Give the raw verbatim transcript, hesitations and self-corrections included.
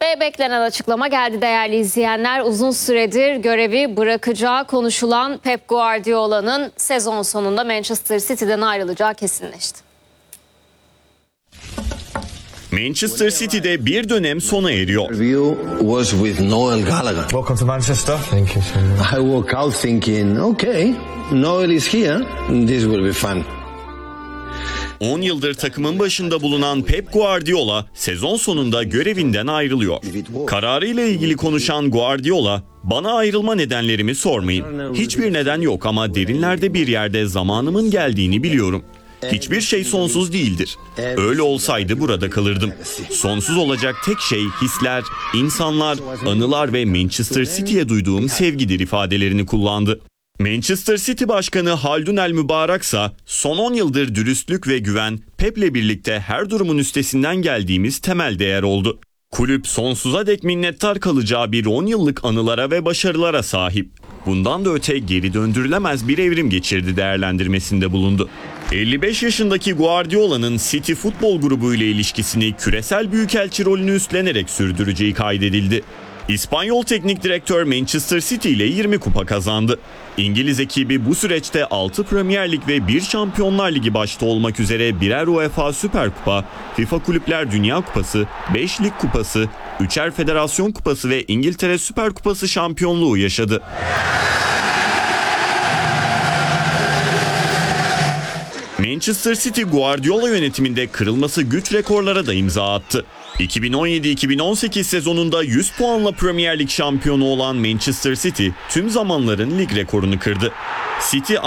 Ve beklenen açıklama geldi değerli izleyenler. Uzun süredir görevi bırakacağı konuşulan Pep Guardiola'nın sezon sonunda Manchester City'den ayrılacağı kesinleşti. Manchester City'de bir dönem sona eriyor. Was with Noel Gallagher. Welcome to Manchester. Thank you so much. I woke out thinking, okay, Noel is here. This will be fun. on yıldır takımın başında bulunan Pep Guardiola sezon sonunda görevinden ayrılıyor. Kararıyla ilgili konuşan Guardiola, "Bana ayrılma nedenlerimi sormayın. Hiçbir neden yok ama derinlerde bir yerde zamanımın geldiğini biliyorum. Hiçbir şey sonsuz değildir. Öyle olsaydı burada kalırdım. Sonsuz olacak tek şey hisler, insanlar, anılar ve Manchester City'ye duyduğum sevgidir" ifadelerini kullandı. Manchester City Başkanı Haldun El Mübarek ise son on yıldır dürüstlük ve güven Pep'le birlikte her durumun üstesinden geldiğimiz temel değer oldu. Kulüp sonsuza dek minnettar kalacağı bir on yıllık anılara ve başarılara sahip. Bundan da öte geri döndürülemez bir evrim geçirdi değerlendirmesinde bulundu. elli beş yaşındaki Guardiola'nın City Futbol Grubu ile ilişkisini küresel büyükelçi rolünü üstlenerek sürdüreceği kaydedildi. İspanyol teknik direktör Manchester City ile yirmi kupa kazandı. İngiliz ekibi bu süreçte altı Premier Lig ve bir Şampiyonlar Ligi başta olmak üzere birer UEFA Süper Kupa, FIFA Kulüpler Dünya Kupası, beş Lig Kupası, üçer Federasyon Kupası ve İngiltere Süper Kupası şampiyonluğu yaşadı. Manchester City Guardiola yönetiminde kırılması güç rekorlara da imza attı. iki bin on yedi iki bin on sekiz sezonunda yüz puanla Premier Lig şampiyonu olan Manchester City tüm zamanların lig rekorunu kırdı. City